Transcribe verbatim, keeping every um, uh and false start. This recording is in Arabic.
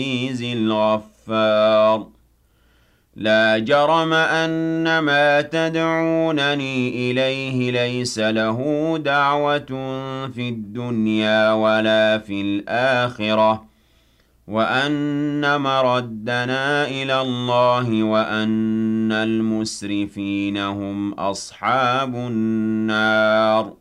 العزيز الغفار لا جرم أن ما تدعونني إليه ليس له دعوة في الدنيا ولا في الآخرة وأن مردنا إلى الله وأن المسرفين هم أصحاب النار